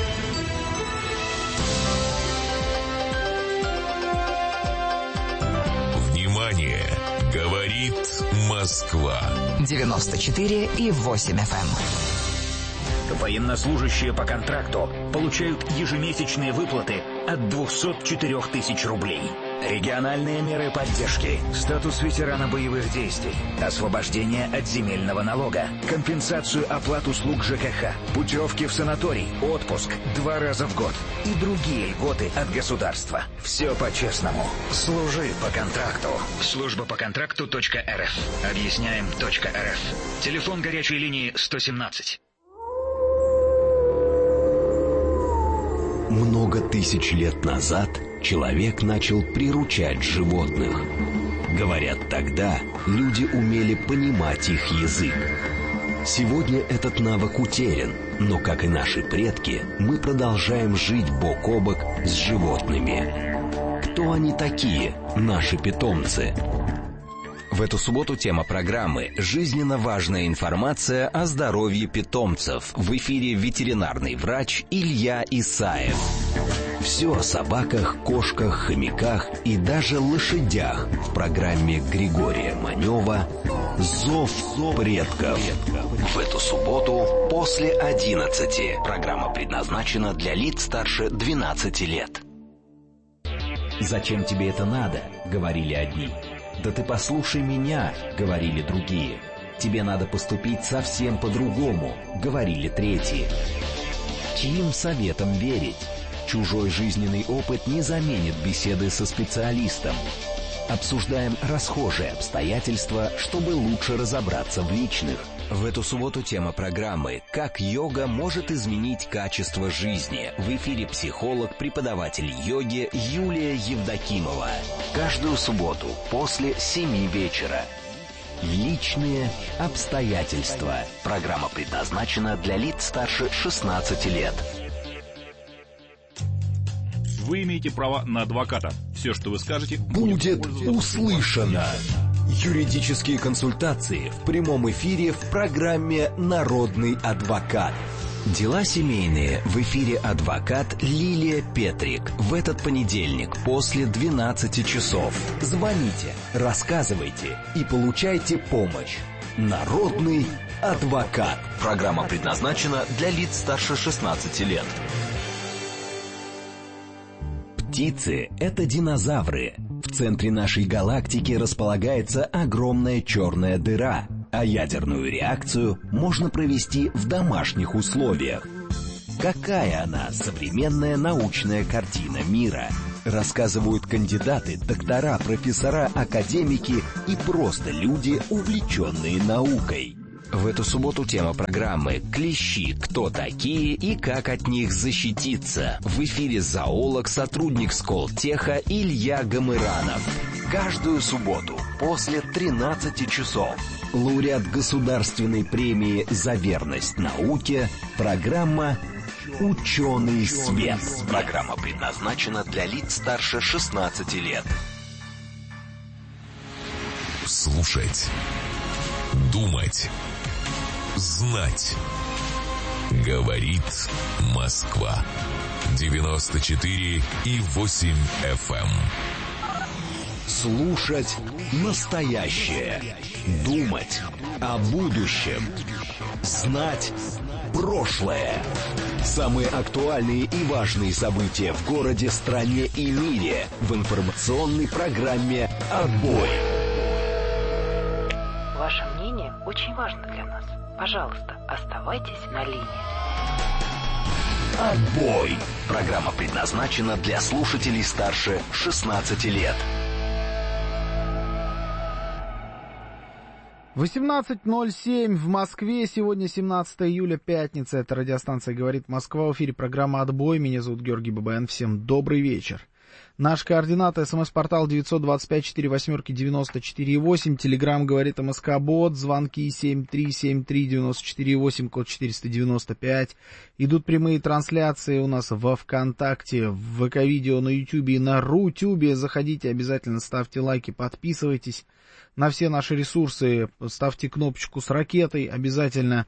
Внимание! Говорит Москва. 94,8 FM. Военнослужащие по контракту получают ежемесячные выплаты от 204 тысяч рублей. Региональные меры поддержки, статус ветерана боевых действий, освобождение от земельного налога, компенсацию оплат услуг ЖКХ, путевки в санаторий, отпуск 2 раза в год и другие льготы от государства. Все по-честному. Служи по контракту. Служба по контракту.рф. Объясняем.рф. Телефон горячей линии 117. Много тысяч лет назад человек начал приручать животных. Говорят, тогда люди умели понимать их язык. Сегодня этот навык утерян, но, как и наши предки, мы продолжаем жить бок о бок с животными. Кто они такие, наши питомцы? В эту субботу тема программы «Жизненно важная информация о здоровье питомцев». В эфире ветеринарный врач Илья Исаев. Все о собаках, кошках, хомяках и даже лошадях в программе Григория Манева «Зов предков». В эту субботу после 11. Программа предназначена для лиц старше 12 лет. «Зачем тебе это надо?» — говорили одни. «Да ты послушай меня», — говорили другие. «Тебе надо поступить совсем по-другому», — говорили третьи. Чьим советам верить? Чужой жизненный опыт не заменит беседы со специалистом. Обсуждаем расхожие обстоятельства, чтобы лучше разобраться в личных. В эту субботу тема программы «Как йога может изменить качество жизни». В эфире психолог, преподаватель йоги Юлия Евдокимова. Каждую субботу после 7 вечера. Личные обстоятельства. Программа предназначена для лиц старше 16 лет. Вы имеете право на адвоката. Все, что вы скажете, будет услышано. Юридические консультации в прямом эфире в программе «Народный адвокат». Дела семейные в эфире адвокат Лилия Петрик. В этот понедельник после 12 часов. Звоните, рассказывайте и получайте помощь. Народный адвокат. Программа предназначена для лиц старше 16 лет. Птицы – это динозавры. В центре нашей галактики располагается огромная черная дыра, а ядерную реакцию можно провести в домашних условиях. Какая она, современная научная картина мира? Рассказывают кандидаты, доктора, профессора, академики и просто люди, увлеченные наукой. В эту субботу тема программы «Клещи. Кто такие и как от них защититься?» В эфире зоолог, сотрудник Сколтеха Илья Гамыранов. Каждую субботу после 13 часов. Лауреат Государственной премии «За верность науке». Программа «Ученый свет». Программа предназначена для лиц старше 16 лет. Слушать. Думать. Знать. Говорит Москва. 94,8 FM. Слушать настоящее. Думать о будущем. Знать прошлое. Самые актуальные и важные события в городе, стране и мире в информационной программе «Отбой». Ваше мнение очень важно для нас. Пожалуйста, оставайтесь на линии. Отбой. Программа предназначена для слушателей старше 16 лет. 18:07 в Москве. Сегодня 17 июля, пятница. Это радиостанция «Говорит Москва». В эфире программа «Отбой». Меня зовут Георгий Бабаян. Всем добрый вечер. Наш координаты: СМС-портал 925-48-94-8, Телеграм «Говорит МСК-бот», звонки 7373-94-8, код 495. Идут прямые трансляции у нас во ВКонтакте, в ВК-видео, на Ютубе и на Рутюбе. Заходите, обязательно ставьте лайки, подписывайтесь на все наши ресурсы, ставьте кнопочку с ракетой обязательно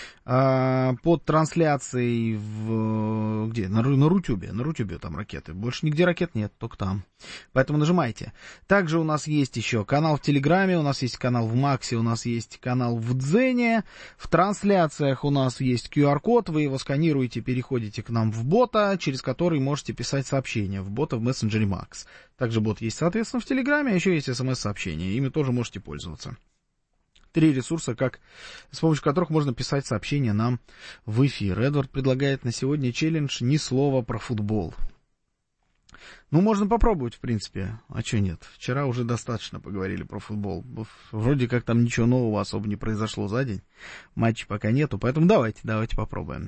под трансляцией где? На Рутюбе. На Рутюбе там ракеты. Больше нигде ракет нет, только там. Поэтому нажимайте. Также у нас есть еще канал в Телеграме, у нас есть канал в Максе, у нас есть канал в Дзене. В трансляциях у нас есть QR-код, вы его сканируете, переходите к нам в бота, через который можете писать сообщения в бота в мессенджере Макс. Также бот есть, соответственно, в Телеграме, а еще есть смс-сообщения, ими тоже можете пользоваться. 3 ресурса, с помощью которых можно писать сообщения нам в эфир. Эдвард предлагает на сегодня челлендж «Ни слова про футбол». Ну, можно попробовать, в принципе. А что нет? Вчера уже достаточно поговорили про футбол. Вроде как там ничего нового особо не произошло за день. Матчей пока нету, поэтому давайте попробуем.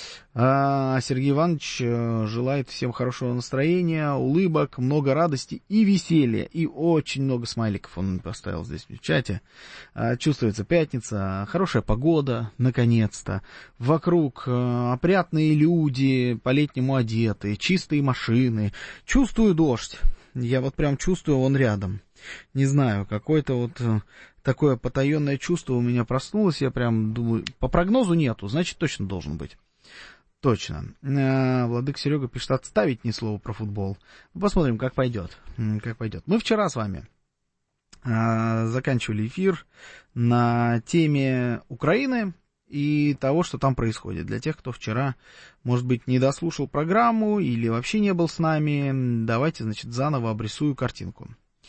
Сергей Иванович желает всем хорошего настроения, улыбок, много радости и веселья. И очень много смайликов он поставил здесь в чате. Чувствуется пятница, хорошая погода, наконец-то. Вокруг опрятные люди, по-летнему одетые, чистые машины. Чувствую дождь. Я вот прям чувствую, он рядом. Не знаю, какое-то вот такое потаенное чувство у меня проснулось. Я прям думаю, по прогнозу нету, значит точно должен быть. Точно. Владык Серега пишет: отставить ни слова про футбол. Посмотрим, как пойдет. Мы вчера с вами заканчивали эфир на теме Украины и того, что там происходит. Для тех, кто вчера, может быть, не дослушал программу или вообще не был с нами, давайте, значит, заново обрисую картинку.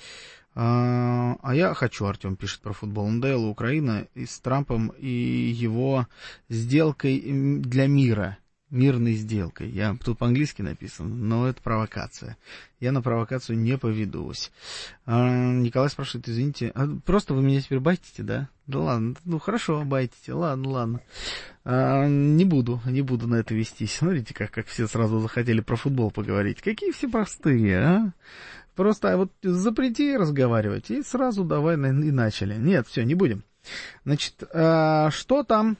А я хочу, Артем пишет про футбол. Надоела Украина и с Трампом и его сделкой для мира. мирной сделкой. Тут по-английски написано, но это провокация. Я на провокацию не поведусь. Николай спрашивает, извините, просто вы меня теперь байтите, да? Да ладно, хорошо, байтите, ладно. Не буду на это вестись. Смотрите, как все сразу захотели про футбол поговорить. Какие все простые, а? Просто вот запрети разговаривать, и сразу давай и начали. Нет, все, не будем. Значит, что там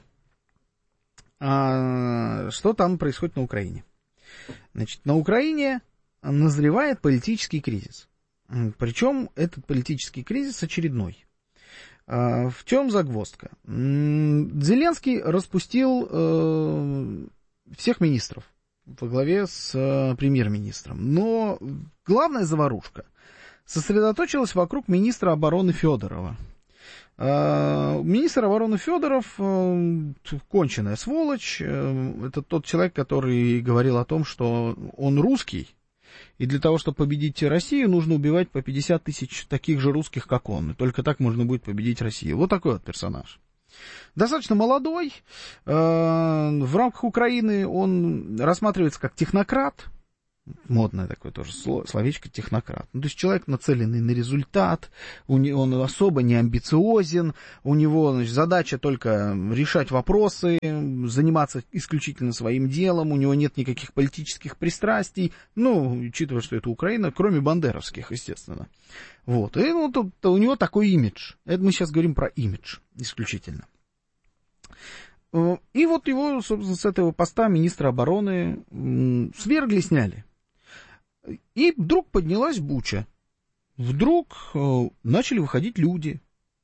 происходит на Украине? Значит, на Украине назревает политический кризис. Причем этот политический кризис очередной. В чем загвоздка? Зеленский распустил всех министров во главе с премьер-министром. Но главная заварушка сосредоточилась вокруг министра обороны Федорова. Министр обороны Федоров конченая сволочь. Это тот человек, который говорил о том, что он русский, и для того, чтобы победить Россию, нужно убивать по 50 тысяч таких же русских, как он. И только так можно будет победить Россию. Вот такой вот персонаж. Достаточно молодой. В рамках Украины он рассматривается как технократ. Модное такое тоже словечко технократ. То есть человек, нацеленный на результат, он особо не амбициозен, у него, значит, задача только решать вопросы, заниматься исключительно своим делом, у него нет никаких политических пристрастий, учитывая, что это Украина, кроме бандеровских, естественно. Вот. И у него такой имидж. Это мы сейчас говорим про имидж исключительно. И вот его, собственно, с этого поста министра обороны свергли, сняли. И вдруг поднялась буча. Вдруг начали выходить люди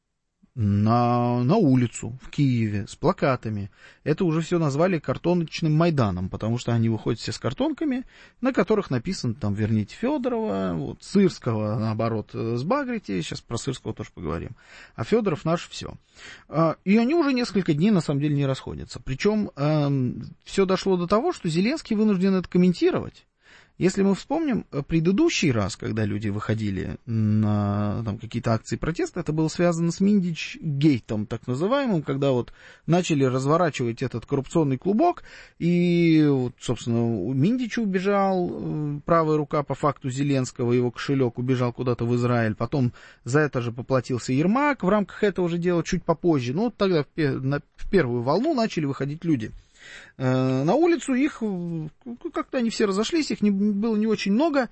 на улицу в Киеве с плакатами. Это уже все назвали картоночным Майданом, потому что они выходят все с картонками, на которых написано там «Верните Федорова», вот, Сырского, наоборот, сбагрите. Сейчас про Сырского тоже поговорим. А Федоров наш все. И они уже несколько дней, на самом деле, не расходятся. Причем все дошло до того, что Зеленский вынужден это комментировать. Если мы вспомним предыдущий раз, когда люди выходили на какие-то акции протеста, это было связано с Миндич-гейтом, так называемым, когда вот начали разворачивать этот коррупционный клубок, и, вот, собственно, Миндич убежал, правая рука по факту Зеленского, его кошелек убежал куда-то в Израиль, потом за это же поплатился Ермак в рамках этого же дела чуть попозже. Тогда в первую волну начали выходить люди на улицу, их как-то они все разошлись, их было не очень много,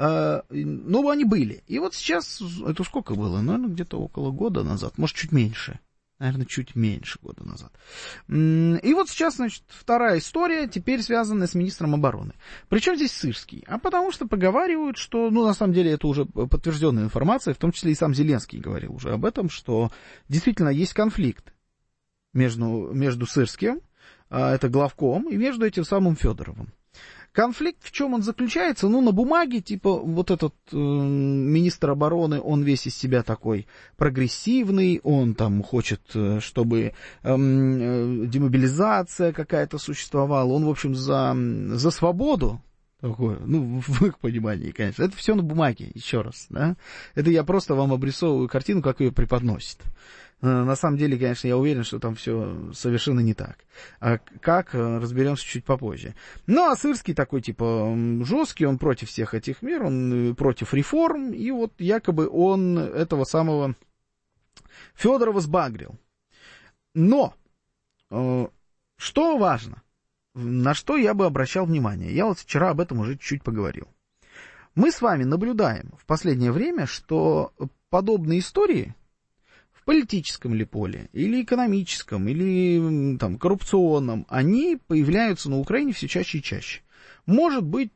но они были. И вот сейчас, это сколько было? Наверное, где-то около года назад, может, чуть меньше. Наверное, чуть меньше года назад. И вот сейчас, значит, вторая история, теперь связанная с министром обороны. Причем здесь Сырский? А потому что поговаривают, что, на самом деле, это уже подтвержденная информация, в том числе и сам Зеленский говорил уже об этом, что действительно есть конфликт между Сырским, это главком, и между этим самым Федоровым. Конфликт, в чем он заключается? На бумаге, вот этот министр обороны, он весь из себя такой прогрессивный, он там хочет, чтобы демобилизация какая-то существовала, он, в общем, за свободу. Такое, в их понимании, конечно. Это все на бумаге, еще раз, да. Это я просто вам обрисовываю картину, как ее преподносит. На самом деле, конечно, я уверен, что там все совершенно не так. А как, разберемся чуть попозже. А Сырский такой, жесткий, он против всех этих мер, он против реформ, и вот якобы он этого самого Федорова сбагрил. Но, что важно, на что я бы обращал внимание, я вот вчера об этом уже чуть-чуть поговорил. Мы с вами наблюдаем в последнее время, что подобные истории в политическом ли поле, или экономическом, или коррупционном, они появляются на Украине все чаще и чаще. Может быть,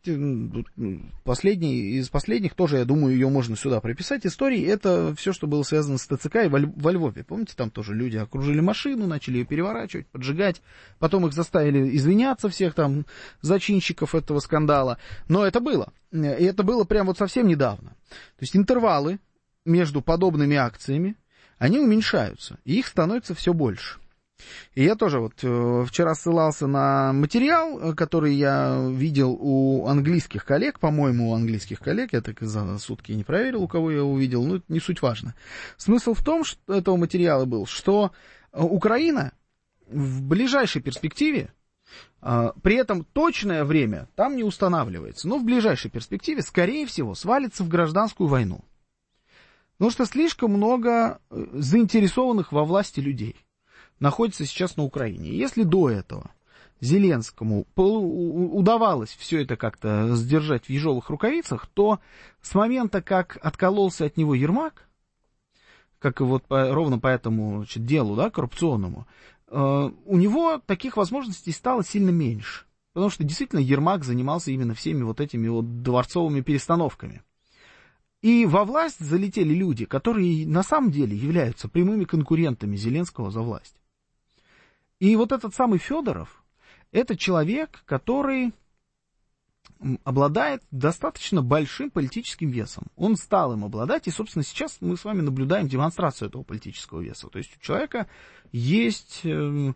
из последних тоже, я думаю, ее можно сюда приписать, истории, это все, что было связано с ТЦК и во Львове. Помните, там тоже люди окружили машину, начали ее переворачивать, поджигать, потом их заставили извиняться, всех там зачинщиков этого скандала. Но это было. И это было прям вот совсем недавно. То есть интервалы между подобными акциями, они уменьшаются, и их становится все больше. И я тоже вот вчера ссылался на материал, который я видел у английских коллег, по-моему, у английских коллег, я так за сутки не проверил, у кого я увидел, но это не суть важно. Смысл в том, что этого материала был, что Украина в ближайшей перспективе При этом точное время там не устанавливается, но в ближайшей перспективе, скорее всего, свалится в гражданскую войну. Потому что слишком много заинтересованных во власти людей находится сейчас на Украине. Если до этого Зеленскому удавалось все это как-то сдержать в ежовых рукавицах, то с момента, как откололся от него Ермак, как и вот ровно по этому делу, да, коррупционному, у него таких возможностей стало сильно меньше. Потому что действительно Ермак занимался именно всеми вот этими вот дворцовыми перестановками. И во власть залетели люди, которые на самом деле являются прямыми конкурентами Зеленского за власть. И вот этот самый Федоров, это человек, который обладает достаточно большим политическим весом. Он стал им обладать, и, собственно, сейчас мы с вами наблюдаем демонстрацию этого политического веса. То есть у человека есть имидж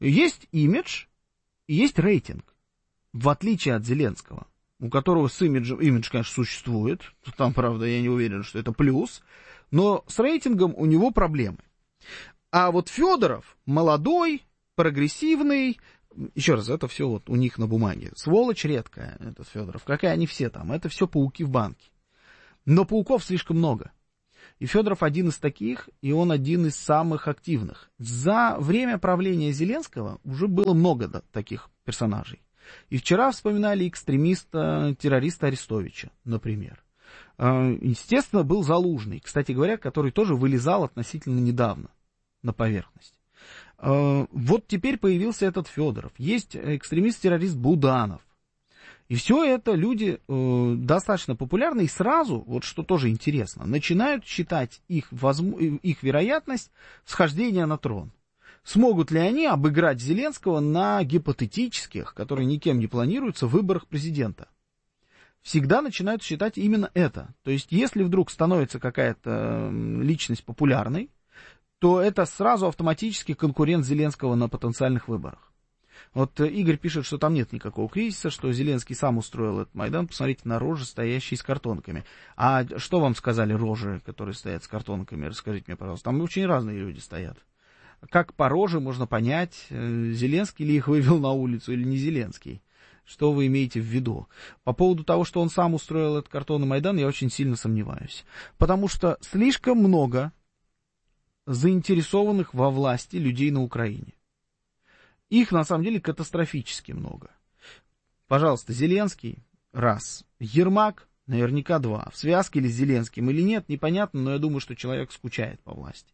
и есть рейтинг, в отличие от Зеленского, у которого с имидж, конечно, существует. Там, правда, я не уверен, что это плюс, но с рейтингом у него проблемы. А вот Федоров молодой, прогрессивный. Еще раз, это все вот у них на бумаге. Сволочь редкая, этот Федоров, как и они все там. Это все пауки в банке. Но пауков слишком много. И Федоров один из таких, и он один из самых активных. За время правления Зеленского уже было много таких персонажей. И вчера вспоминали экстремиста-террориста Арестовича, например. Естественно, был Залужный, кстати говоря, который тоже вылезал относительно недавно на поверхность. Вот теперь появился этот Федоров. Есть экстремист-террорист Буданов. И все это люди достаточно популярны. И сразу, вот что тоже интересно, начинают считать их вероятность схождения на трон. Смогут ли они обыграть Зеленского на гипотетических, которые никем не планируются, выборах президента? Всегда начинают считать именно это. То есть, если вдруг становится какая-то личность популярной, то это сразу автоматически конкурент Зеленского на потенциальных выборах. Вот Игорь пишет, что там нет никакого кризиса, что Зеленский сам устроил этот Майдан. Посмотрите на рожи, стоящие с картонками. А что вам сказали рожи, которые стоят с картонками? Расскажите мне, пожалуйста. Там очень разные люди стоят. Как по роже можно понять, Зеленский ли их вывел на улицу или не Зеленский? Что вы имеете в виду? По поводу того, что он сам устроил этот картонный Майдан, я очень сильно сомневаюсь. Потому что слишком много заинтересованных во власти людей на Украине. Их, на самом деле, катастрофически много. Пожалуйста, Зеленский — раз. Ермак — наверняка два. В связке ли с Зеленским или нет, непонятно, но я думаю, что человек скучает по власти.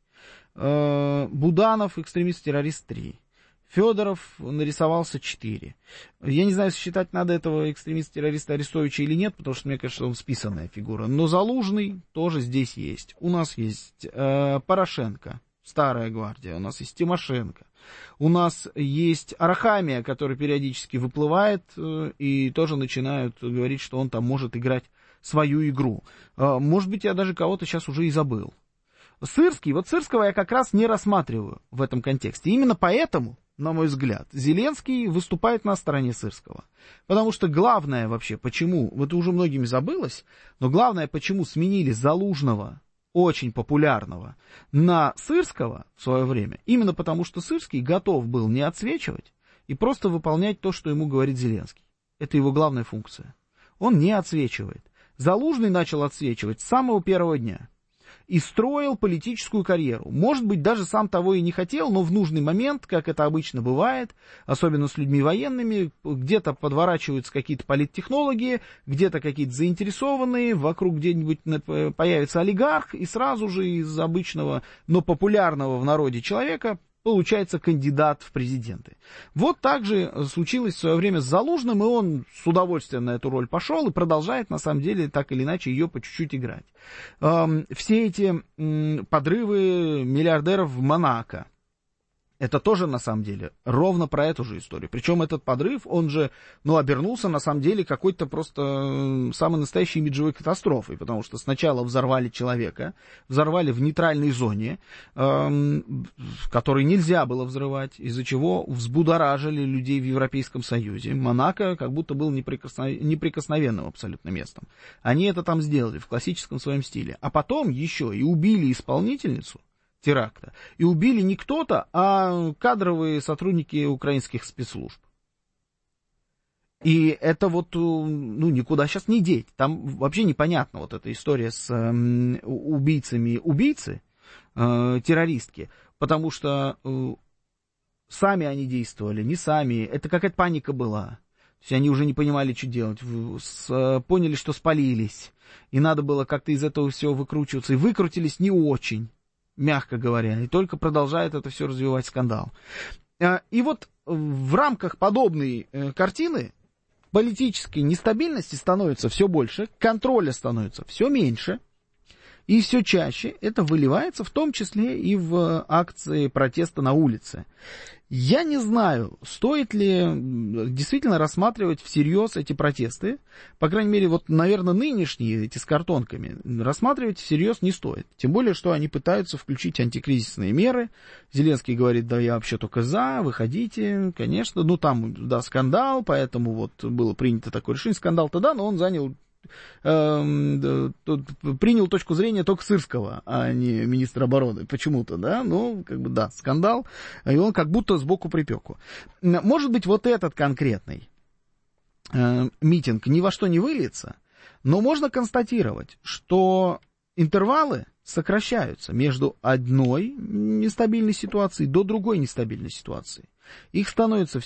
Буданов, экстремист-террорист — 3. Федоров нарисовался 4. Я не знаю, считать надо этого экстремиста-террориста Арестовича или нет, потому что, мне кажется, он списанная фигура. Но Залужный тоже здесь есть. У нас есть Порошенко, старая гвардия. У нас есть Тимошенко. У нас есть Арахамия, который периодически выплывает и тоже начинают говорить, что он там может играть свою игру. Может быть, я даже кого-то сейчас уже и забыл. Сырский, вот Сырского я как раз не рассматриваю в этом контексте. Именно поэтому, на мой взгляд, Зеленский выступает на стороне Сырского. Потому что главное вообще, почему, вот уже многими забылось, но главное, почему сменили Залужного, очень популярного, на Сырского в свое время, именно потому что Сырский готов был не отсвечивать и просто выполнять то, что ему говорит Зеленский. Это его главная функция. Он не отсвечивает. Залужный начал отсвечивать с самого первого дня. И строил политическую карьеру. Может быть, даже сам того и не хотел, но в нужный момент, как это обычно бывает, особенно с людьми военными, где-то подворачиваются какие-то политтехнологи, где-то какие-то заинтересованные, вокруг где-нибудь появится олигарх, и сразу же из обычного, но популярного в народе человека получается кандидат в президенты. Вот так же случилось в свое время с Залужным, и он с удовольствием на эту роль пошел и продолжает, на самом деле, так или иначе, ее по чуть-чуть играть. Все эти подрывы миллиардеров в Монако, это тоже, на самом деле, ровно про эту же историю. Причем этот подрыв, он же, обернулся, на самом деле, какой-то просто самой настоящей имиджевой катастрофой, потому что сначала взорвали человека, взорвали в нейтральной зоне, который нельзя было взрывать, из-за чего взбудоражили людей в Европейском Союзе. Монако как будто был неприкосновенным абсолютно местом. Они это там сделали в классическом своем стиле. А потом еще и убили исполнительницу теракта. И убили не кто-то, а кадровые сотрудники украинских спецслужб. И это вот, ну, никуда сейчас не деть. Там вообще непонятно вот эта история с убийцами убийцы, террористки, потому что сами они действовали, не сами, это какая-то паника была. То есть они уже не понимали, что делать, поняли, что спалились, и надо было как-то из этого всего выкручиваться, и выкрутились не очень, мягко говоря, и только продолжает это все развивать скандал. И вот в рамках подобной картины политической нестабильности становится все больше, контроля становится все меньше, и все чаще это выливается в том числе и в акции протеста на улице. Я не знаю, стоит ли действительно рассматривать всерьез эти протесты. По крайней мере, вот, наверное, нынешние, эти с картонками, рассматривать всерьез не стоит. Тем более, что они пытаются включить антикризисные меры. Зеленский говорит, да я вообще только за, выходите, конечно. Ну, там, да, скандал, поэтому вот было принято такое решение. Скандал-то да, но он принял точку зрения только Сырского, а не министра обороны, почему-то, да, ну, как бы, да, скандал, и он как будто сбоку припеку. Может быть, вот этот конкретный митинг ни во что не выльется, но можно констатировать, что интервалы сокращаются между одной нестабильной ситуацией до другой нестабильной ситуации. Их становится